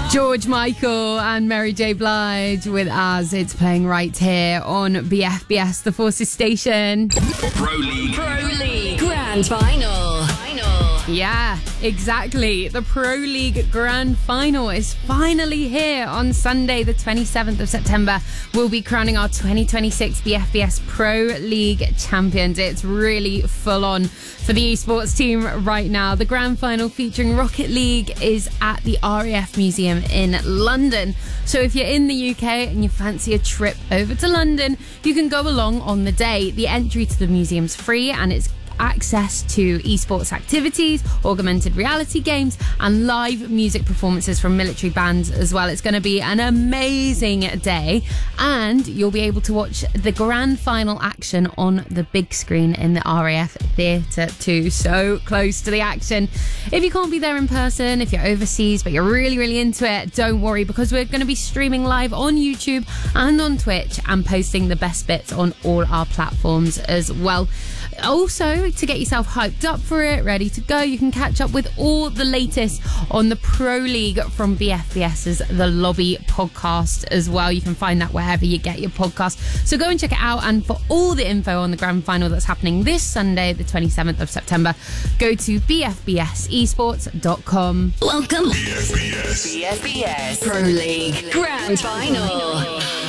George Michael and Mary J. Blige with As. It's playing right here on BFBS, the Forces station. Pro League Grand Final. Yeah, exactly. The Pro League Grand Final is finally here on Sunday, the 27th of September. We'll be crowning our 2026 BFBS Pro League champions. It's really full on for the esports team right now. The Grand Final featuring Rocket League is at the RAF Museum in London. So if you're in the UK and you fancy a trip over to London, you can go along on the day. The entry to the museum's free and it's access to esports activities, augmented reality games and live music performances from military bands as well. It's going to be an amazing day and you'll be able to watch the grand final action on the big screen in the RAF Theatre too. So close to the action. If you can't be there in person, if you're overseas but you're really into it, don't worry, because we're going to be streaming live on YouTube and on Twitch and posting the best bits on all our platforms as well. Also, to get yourself hyped up for it, ready to go, you can catch up with all the latest on the Pro League from BFBS's The Lobby podcast as well. You can find that wherever you get your podcast. So go and check it out. And for all the info on the grand final that's happening this Sunday, the 27th of September, go to bfbsesports.com. Welcome. BFBS BFBS Pro League Grand Final.